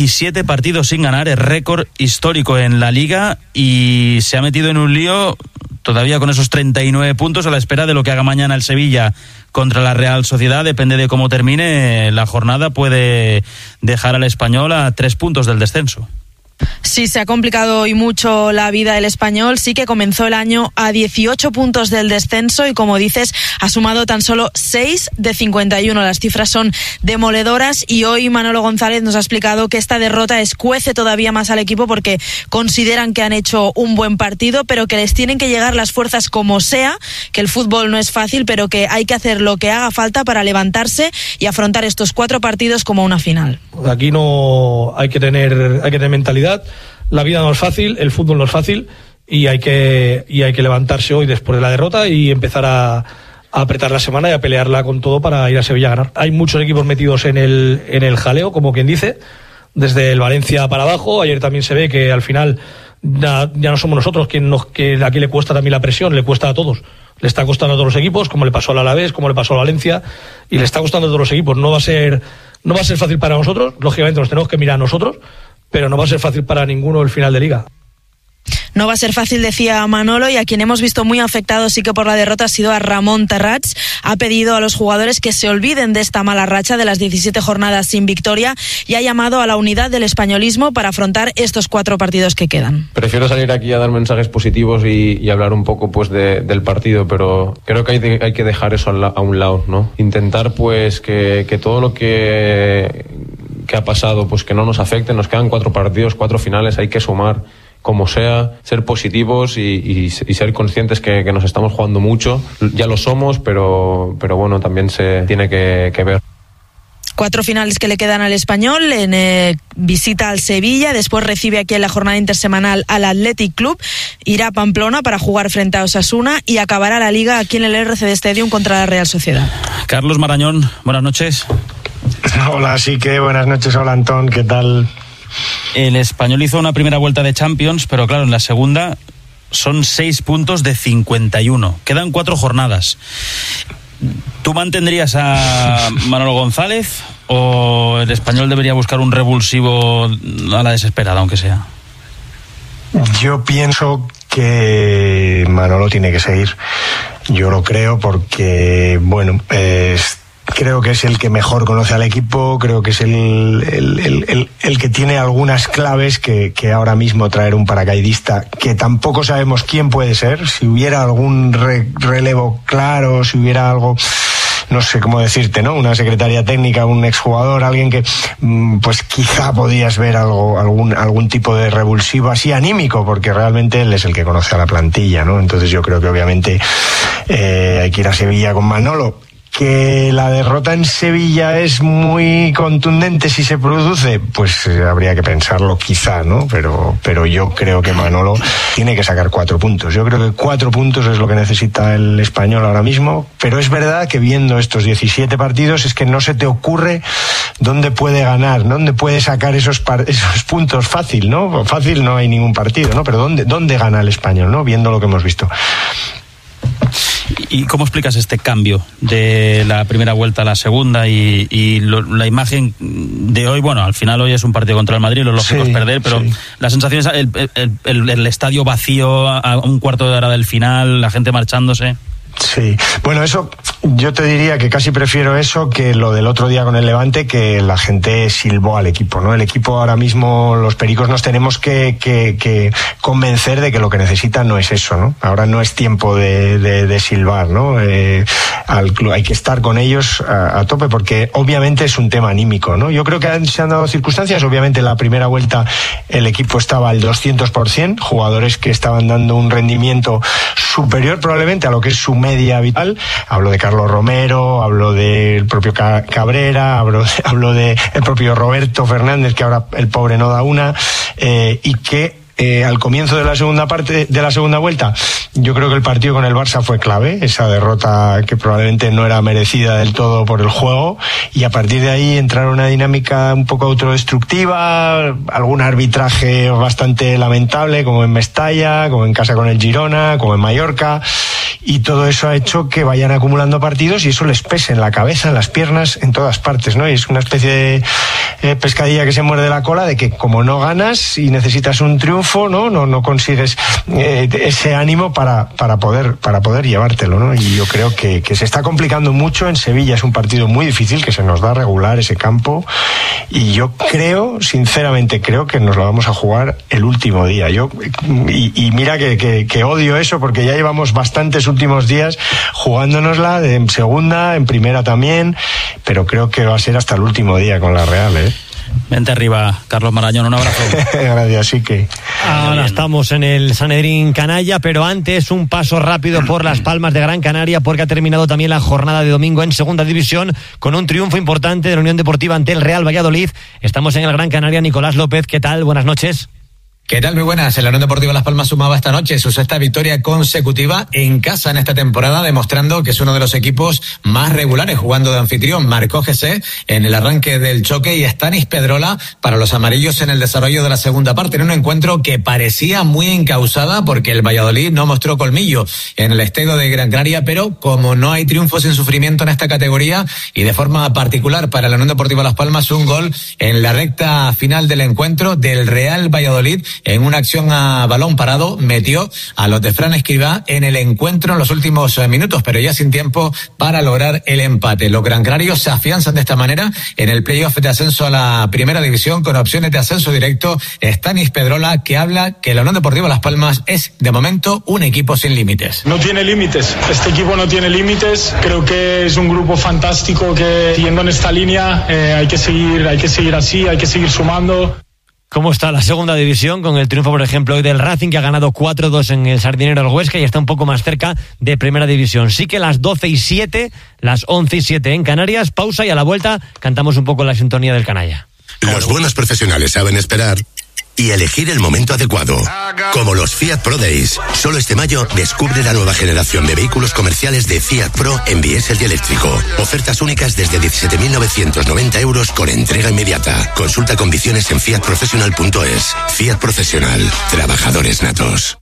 es récord histórico en la Liga y se ha metido en un lío todavía con esos 39 puntos a la espera de lo que haga mañana el Sevilla contra la Real Sociedad. Depende de cómo termine la jornada, puede dejar al Español a 3 puntos del descenso. Sí, se ha complicado hoy mucho la vida del Español. Sí que comenzó el año a 18 puntos del descenso y, como dices, ha sumado tan solo 6 de 51. Las cifras son demoledoras y hoy Manolo González nos ha explicado que esta derrota escuece todavía más al equipo porque consideran que han hecho un buen partido, pero que les tienen que llegar las fuerzas como sea, que el fútbol no es fácil, pero que hay que hacer lo que haga falta para levantarse y afrontar estos 4 partidos como una final. Aquí no hay que tener mentalidad. La vida no es fácil, el fútbol no es fácil y hay que levantarse hoy después de la derrota y empezar a apretar la semana y a pelearla con todo para ir a Sevilla a ganar. Hay muchos equipos metidos en el jaleo, como quien dice, desde el Valencia para abajo. Ayer también se ve que al final ya no somos nosotros que aquí le cuesta también la presión, le cuesta a todos. Le está costando a todos los equipos, como le pasó al Alavés, como le pasó a Valencia, y le está costando a todos los equipos. No va a ser fácil para nosotros, lógicamente nos tenemos que mirar a nosotros, pero no va a ser fácil para ninguno el final de Liga. No va a ser fácil, decía Manolo, y a quien hemos visto muy afectado sí que por la derrota ha sido a Ramón Terrats. Ha pedido a los jugadores que se olviden de esta mala racha de las 17 jornadas sin victoria y ha llamado a la unidad del españolismo para afrontar estos 4 partidos que quedan. Prefiero salir aquí a dar mensajes positivos y hablar un poco pues del partido, pero creo que hay que dejar eso a un lado, ¿no? Intentar pues que todo lo que ha pasado pues que no nos afecte. Nos quedan 4 partidos, 4 finales, hay que sumar como sea, ser positivos y ser conscientes que nos estamos jugando mucho. Ya lo somos, pero bueno, también se tiene que ver. 4 finales que le quedan al Español, en visita al Sevilla, después recibe aquí en la jornada intersemanal al Athletic Club, irá a Pamplona para jugar frente a Osasuna y acabará la Liga aquí en el RCD Stadium contra la Real Sociedad. Carlos Marañón, buenas noches. Hola, sí que buenas noches. Hola, Antón, ¿qué tal? El Español hizo una primera vuelta de Champions, pero claro, en la segunda son 6 puntos de 51. Quedan 4 jornadas. ¿Tú mantendrías a Manolo González o el Español debería buscar un revulsivo a la desesperada, aunque sea? Yo pienso que Manolo tiene que seguir. Yo lo creo porque, bueno, creo que es el que mejor conoce al equipo, creo que es el que tiene algunas claves que ahora mismo traer un paracaidista, que tampoco sabemos quién puede ser, si hubiera algún relevo claro, si hubiera algo... No sé cómo decirte, ¿no? Una secretaria técnica, un exjugador, alguien que pues quizá podías ver algún tipo de revulsivo así anímico, porque realmente él es el que conoce a la plantilla, ¿no? Entonces yo creo que obviamente hay que ir a Sevilla con Manolo. Que la derrota en Sevilla es muy contundente si se produce, pues habría que pensarlo quizá, ¿no? Pero yo creo que Manolo tiene que sacar 4 puntos. Yo creo que 4 puntos es lo que necesita el Español ahora mismo, pero es verdad que viendo estos 17 partidos es que no se te ocurre dónde puede ganar, dónde puede sacar esos puntos fácil, ¿no? Fácil no hay ningún partido, ¿no? Pero ¿dónde gana el Español, ¿no? Viendo lo que hemos visto. ¿Y cómo explicas este cambio de la primera vuelta a la segunda y la imagen de hoy? Bueno, al final hoy es un partido contra el Madrid, lo lógico es perder, pero la sensación es el estadio vacío a un cuarto de hora del final, la gente marchándose. Sí, bueno, eso yo te diría que casi prefiero eso que lo del otro día con el Levante, que la gente silbó al equipo, ¿no? El equipo ahora mismo, los pericos nos tenemos que convencer de que lo que necesitan no es eso, ¿no? Ahora no es tiempo de silbar, ¿no? Al club hay que estar con ellos a tope, porque obviamente es un tema anímico, ¿no? Yo creo que se han dado circunstancias, obviamente en la primera vuelta el equipo estaba al 200%, jugadores que estaban dando un rendimiento superior probablemente a lo que es su media vital. Hablo de Carlos Romero, hablo del propio Cabrera, hablo de el propio Roberto Fernández, que ahora el pobre no da una, y que al comienzo de la segunda vuelta, yo creo que el partido con el Barça fue clave, esa derrota que probablemente no era merecida del todo por el juego, y a partir de ahí entraron una dinámica un poco autodestructiva, algún arbitraje bastante lamentable, como en Mestalla, como en casa con el Girona, como en Mallorca, y todo eso ha hecho que vayan acumulando partidos y eso les pese en la cabeza, en las piernas, en todas partes, ¿no? Y es una especie de pescadilla que se muerde la cola, de que como no ganas y necesitas un triunfo, no consigues ese ánimo para poder llevártelo, ¿no? Y yo creo que se está complicando mucho. En Sevilla es un partido muy difícil, que se nos da regular ese campo, y yo sinceramente creo que nos lo vamos a jugar el último día. Y mira que odio eso, porque ya llevamos bastantes últimos días jugándonosla en segunda, en primera también, pero creo que va a ser hasta el último día con la Real, ¿eh? Vente arriba, Carlos Marañón, un abrazo. Gracias, sí que. Ahora estamos en el Sanedrín Canalla, pero antes un paso rápido por Las Palmas de Gran Canaria, porque ha terminado también la jornada de domingo en Segunda División con un triunfo importante de la Unión Deportiva ante el Real Valladolid. Estamos en el Gran Canaria. Nicolás López, ¿qué tal? Buenas noches. ¿Qué tal? Muy buenas. La Unión Deportiva Las Palmas sumaba esta noche su 6ª victoria consecutiva en casa en esta temporada, demostrando que es uno de los equipos más regulares jugando de anfitrión. Marcó José en el arranque del choque y Stanis Pedrola para los amarillos en el desarrollo de la segunda parte, en un encuentro que parecía muy encausada porque el Valladolid no mostró colmillo en el estadio de Gran Canaria, pero como no hay triunfos sin sufrimiento en esta categoría, y de forma particular para la Unión Deportiva Las Palmas, un gol en la recta final del encuentro del Real Valladolid, en una acción a balón parado, metió a los de Fran Escribá en el encuentro en los últimos minutos, pero ya sin tiempo para lograr el empate. Los gran canarios se afianzan de esta manera en el playoff de ascenso a la primera división con opciones de ascenso directo. Stanis Pedrola, que habla que la Unión Deportiva Las Palmas es de momento un equipo sin límites. No tiene límites, este equipo no tiene límites. Creo que es un grupo fantástico que, siguiendo en esta línea, hay que seguir así, hay que seguir sumando. ¿Cómo está la segunda división con el triunfo, por ejemplo, hoy del Racing, que ha ganado 4-2 en el Sardinero del Huesca y está un poco más cerca de primera división? Sí que las 12:07, las 11:07 en Canarias, pausa y a la vuelta cantamos un poco la sintonía del canalla. Los buenos profesionales saben esperar y elegir el momento adecuado. Como los Fiat Pro Days. Solo este mayo descubre la nueva generación de vehículos comerciales de Fiat Pro en diésel y eléctrico. Ofertas únicas desde 17.990 euros con entrega inmediata. Consulta condiciones en fiatprofessional.es. Fiat Profesional. Trabajadores natos.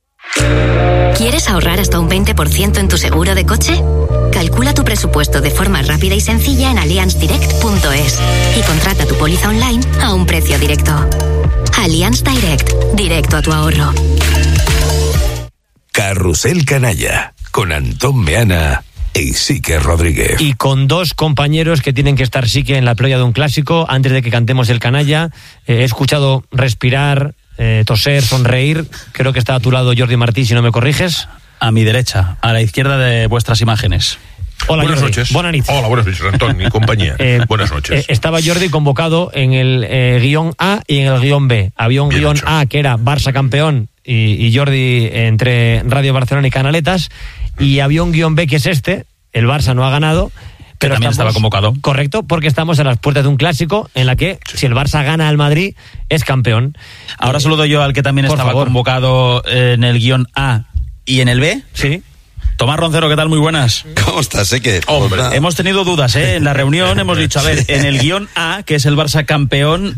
¿Quieres ahorrar hasta un 20% en tu seguro de coche? Calcula tu presupuesto de forma rápida y sencilla en allianzdirect.es y contrata tu póliza online a un precio directo. Allianz Direct, directo a tu ahorro. Carrusel Canalla, con Antón Meana y Sique Rodríguez. Y con dos compañeros que tienen que estar Sique en la playa de un clásico antes de que cantemos el canalla. He escuchado respirar, toser, sonreír. Creo que está a tu lado Jordi Martí, si no me corriges. A mi derecha, a la izquierda de vuestras imágenes. Hola, buenas Jordi. noches. Buenas noches. Hola, buenas noches, Antón y compañía. Buenas noches. Estaba Jordi convocado en el guión A y en el guión B. Había un Bien guión hecho. A que era Barça campeón y Jordi entre Radio Barcelona y Canaletas, y había un guión B que es el Barça no ha ganado, pero también estaba convocado. Correcto, porque estamos a las puertas de un clásico en la que si el Barça gana al Madrid es campeón. Ahora saludo yo al que también Por estaba favor. convocado en el guión A y en el B. Sí. Tomás Roncero, ¿qué tal? Muy buenas. ¿Cómo estás? Hombre, hemos tenido dudas, En la reunión hemos dicho, a ver, en el guión A, que es el Barça campeón,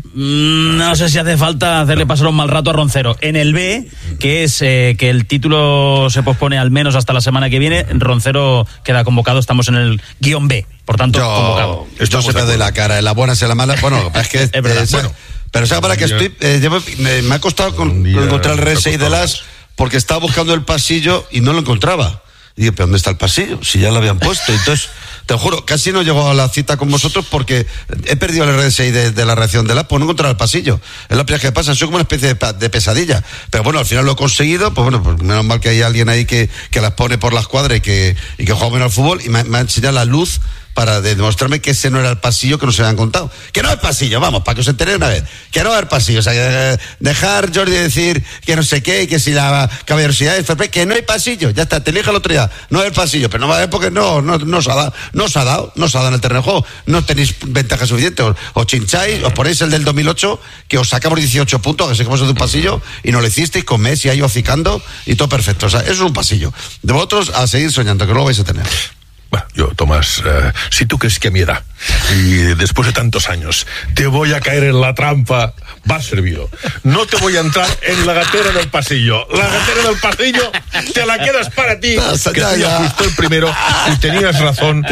no sé si hace falta hacerle pasar un mal rato a Roncero. En el B, que es que el título se pospone al menos hasta la semana que viene, Roncero queda convocado, estamos en el guión B, por tanto, convocado. Yo se me doy la cara, en la buena se la mala. Bueno, es que... Es verdad. Pero ¿sabes para qué estoy? Me ha costado encontrar el RSI de las... Porque estaba buscando el pasillo y no lo encontraba. Y dije, ¿pero dónde está el pasillo? Si ya lo habían puesto. Entonces, te juro, casi no llego a la cita con vosotros porque he perdido el RSI de la reacción de la, pues no encontrar el pasillo. Es la primera que pasa, soy como una especie de pesadilla. Pero bueno, al final lo he conseguido, pues bueno, pues menos mal que hay alguien ahí que las pone por la escuadra y que juega bien al fútbol y me ha enseñado la luz para demostrarme que ese no era el pasillo que nos habían contado. Que no es el pasillo, vamos, para que os enteréis una vez. Que no es el pasillo. O sea, dejar Jordi decir que no sé qué y que si la caballerosidad es FP, que no hay pasillo. Ya está, te elige el otro día. No es el pasillo, pero no va a ver porque no os ha dado en el terreno de juego. No tenéis ventaja suficiente. Os chincháis, os ponéis el del 2008, que os sacamos 18 puntos, que sé cómo es de un pasillo, y no lo hicisteis con Messi ahí hocicando y todo perfecto. O sea, eso es un pasillo. De vosotros a seguir soñando, que no lo vais a tener. Bueno, yo, Tomás, si tú crees que a mi edad y después de tantos años te voy a caer en la trampa, vas servido. No te voy a entrar en la gatera del pasillo. La gatera del pasillo te la quedas para ti, que tú ya fuiste el primero y tenías razón,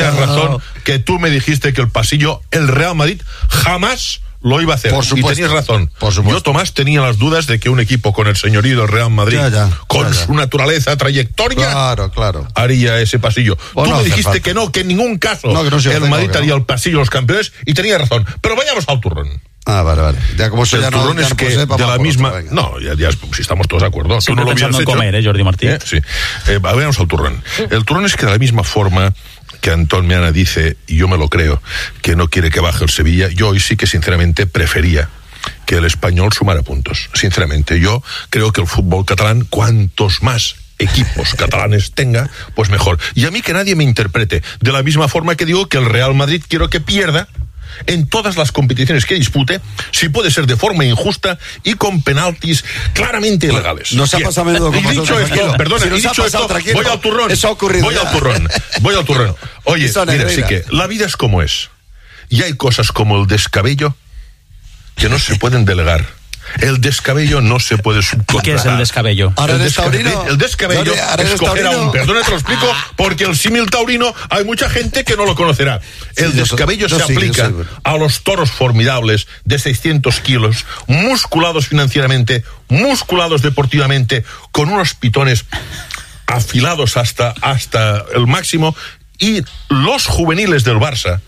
que tú me dijiste que el pasillo, el Real Madrid, jamás lo iba a hacer. Por supuesto. Y tenías razón. Por supuesto. Yo, Tomás, tenía las dudas de que un equipo con el señorío del Real Madrid, con su naturaleza, trayectoria, haría ese pasillo. Tú me dijiste que no, que en ningún caso el Madrid haría el pasillo de los campeones, y tenías razón. Pero vayamos al turrón. Ah, vale. Ya como eso el ya turrón no, es que de la misma... No, ya si estamos todos de acuerdo. Siempre Tú no lo pensando hubieras en hecho. comer, Jordi Martí. Sí. Vayamos al turrón. El turrón es que de la misma forma que Antón Meana dice, y yo me lo creo, que no quiere que baje el Sevilla, yo hoy sí que sinceramente prefería que el Español sumara puntos. Sinceramente, yo creo que el fútbol catalán, cuantos más equipos catalanes tenga, pues mejor. Y a mí que nadie me interprete, de la misma forma que digo que el Real Madrid quiero que pierda en todas las competiciones que dispute, si puede ser de forma injusta y con penaltis claramente ilegales. Nos ha pasado a menudo con dicho vosotros, esto, perdona, si nos dicho ha pasado, esto, tranquilo. voy al turrón. Eso ha ocurrido. Voy al turrón. Oye, Eso, mira, Negreira. sí que la vida es como es. Y hay cosas como el descabello que no se pueden delegar. El descabello no se puede subcontratar. ¿Qué es el descabello? El descabello es coger a un... Perdona, te lo explico, porque el símil taurino hay mucha gente que no lo conocerá. El descabello se aplica a los toros formidables de 600 kilos, musculados financieramente, musculados deportivamente, con unos pitones afilados hasta el máximo, y los juveniles del Barça,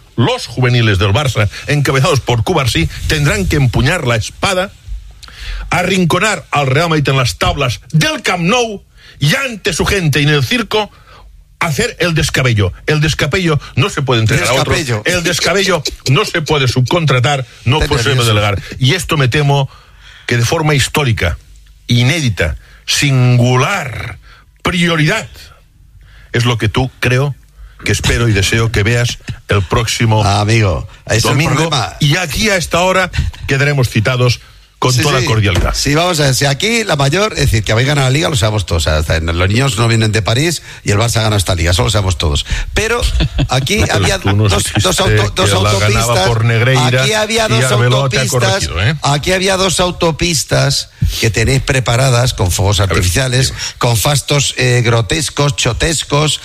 encabezados por Cubarsí, tendrán que empuñar la espada, arrinconar al Real Madrid en las tablas del Camp Nou y ante su gente y en el circo hacer el descabello. El descabello no se puede entregar a otro. El descabello no se puede subcontratar, no puede delegar. Y esto me temo que de forma histórica, inédita, singular, prioridad, es lo que tú creo que espero y deseo que veas el próximo domingo. Y aquí a esta hora quedaremos citados con toda cordialidad. Sí, vamos a ver, si aquí la mayor, es decir, que habéis ganado la liga, lo sabemos todos. O sea, los niños no vienen de París y el Barça gana esta liga, eso lo sabemos todos. Pero aquí había dos autopistas. Por Negreira, aquí había dos autopistas. Aquí había dos autopistas que tenéis preparadas con fuegos artificiales, con fastos grotescos, chotescos,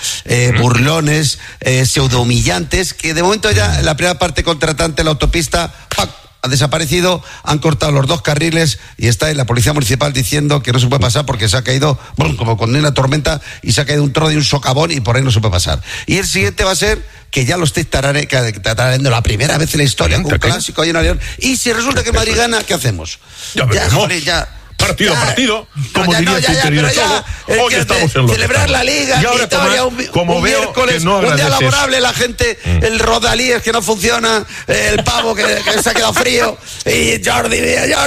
burlones, pseudo humillantes, que de momento ya en la primera parte contratante la autopista, ¡pac!, ha desaparecido, han cortado los 2 carriles y está en la policía municipal diciendo que no se puede pasar porque se ha caído, como cuando hay una tormenta y se ha caído un trozo de un socavón y por ahí no se puede pasar. Y el siguiente va a ser que ya lo estáis tarareando la primera vez en la historia, con un clásico ahí en Allianz. Y si resulta que Madrid gana, ¿qué hacemos? Ya veremos. Partido, como diría tu querido Cholo, hoy estamos en lo celebrar la Liga, y ahora como veo miércoles, que no un día agradeces. laborable, la gente, el rodalíes que no funciona, el pavo que se ha quedado frío, y Jordi,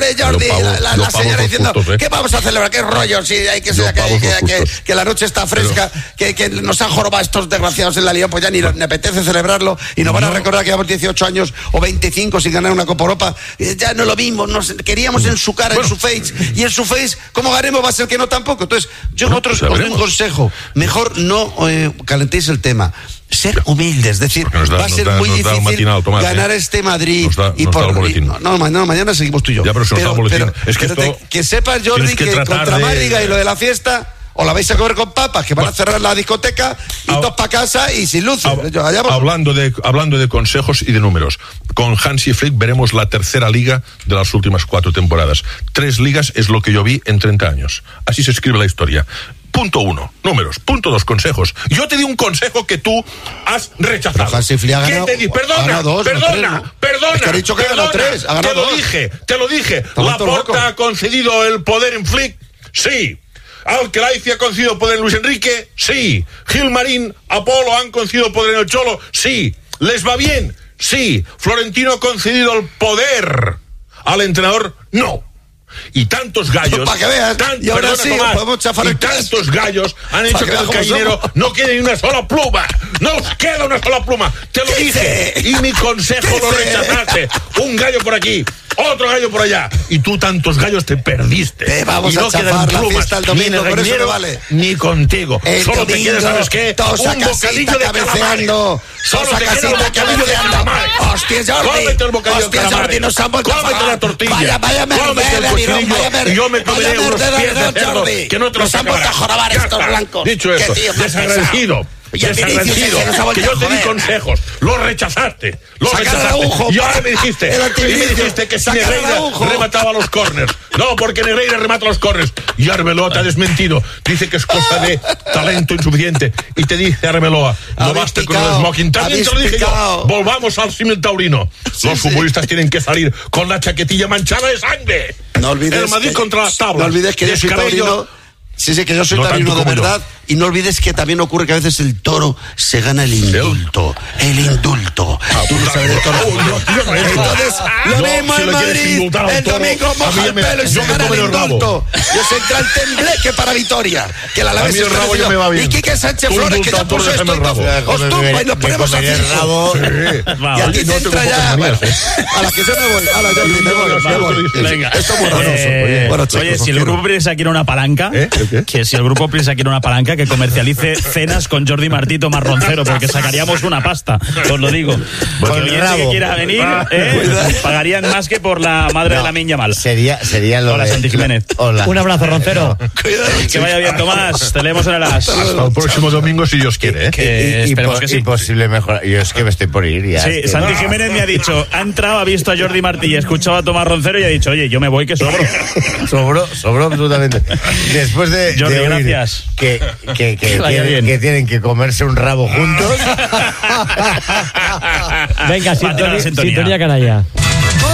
la señora diciendo, justos, ¿qué vamos a celebrar? ¿Qué rollo? Si hay que que la noche está fresca, que nos han jorobado estos desgraciados en la Liga, pues ya ni me apetece celebrarlo, y nos van a recordar que llevamos 18 años o 25 sin ganar una Copa Europa. Ya no lo vimos, queríamos en su cara, en su face, y en su face, como ganemos va a ser que no tampoco. Entonces, yo os doy un consejo, mejor no calentéis el tema, ser humildes, es decir, va a ser muy difícil matinal, Tomás, ganar este Madrid mañana seguimos tú y yo. Ya, pero si nos da el boletín. Es que que sepas, Jordi, que contra Madriga y lo de la fiesta, o la vais a comer con papas, que van a cerrar la discoteca y todos para casa y sin luces. Hablando de consejos y de números, con Hansi Flick veremos la tercera liga de las últimas 4 temporadas. 3 ligas es lo que yo vi en 30 años. Así se escribe la historia. Punto 1, números. Punto 2, consejos. Yo te di un consejo que tú has rechazado. Hansi Flick ha ganado, ¿Qué te di? Perdona. Es que ha dicho que ha ganado 3. Te lo dije. ¿Laporta ha concedido el poder en Flick? Sí. ¿Alquelaifi ha concedido poder en Luis Enrique? Sí. Gilmarín, Apolo han concedido poder en el Cholo? Sí. ¿Les va bien? Sí. ¿Florentino ha concedido el poder al entrenador? No. Y tantos gallos, para que veas, y ahora sí, tantos gallos han hecho que el gallinero no quede ni una sola pluma. No os queda una sola pluma. Te lo dije. Y mi consejo lo rechazaste. Un gallo por aquí, otro gallo por allá. Y tú tantos gallos te perdiste. Vamos y no a chafar quedan plumas el domingo, ni en el gallinero, vale. ni contigo. El solo domingo, te queda, ¿sabes qué? Un bocadillo de cabeceando. Solo te queda un bocadillo de calamares. Hostia, Jordi. Cómete el bocadillo de calamares. Nos han vuelto a cómete la tortilla. Vaya cómete el cochinillo. Y yo me comeré unos pies de cerdo que no te los han vuelto a jorobar estos blancos. Dicho eso, desagradecido. Que yo te di consejos, los rechazaste, y ahora me dijiste que si Negreira remataba los corners. No, porque Negreira remata los corners. Y Arbeloa te ha desmentido, dice que es cosa de talento insuficiente. Y te dice Arbeloa, no basta con el smoking. También te lo dije yo, volvamos al símil taurino. Los futbolistas tienen que salir con la chaquetilla manchada de sangre. No olvides el Madrid contra las tablas. No olvides que yo soy taurino. Sí, que yo soy taurino de verdad. Y no olvides que también ocurre que a veces el toro se gana el indulto. El indulto. Tú no sabes del toro. Entonces, lo mismo en Madrid. El domingo moja el pelo y se gana el indulto. Yo se entra el tembleque para Vitoria. Que la Alavés es rabo me va bien. Y Quique Sánchez Flores, que ya puso esto. Os tumba y nos ponemos a rabo. Y a ti te entra ya. A la que yo me voy. A la yo me voy. Venga. Esto es muy raro. Oye, si el grupo Prisa quiere una palanca, que si el grupo Prisa quiere una palanca, que comercialice cenas con Jordi Martí y Tomás Roncero, porque sacaríamos una pasta, os lo digo. Porque el que quiera venir, pagarían más que por la madre de la Minya Mal. Sería lo Hola, de... Santi Jiménez. Hola. Un abrazo, Roncero. Que vaya bien, Tomás. Te leemos en el as. Hasta el próximo domingo, si Dios quiere. Esperemos que sí. Imposible mejorar. Yo es que me estoy por ir ya. Sí, Santi Jiménez me ha dicho, ha entrado, ha visto a Jordi Martí y ha escuchado a Tomás Roncero y ha dicho, oye, yo me voy que sobro. Sobró absolutamente. Después de Jordi, oír gracias. Que tienen que comerse un rabo juntos. Venga, sintonía canalla.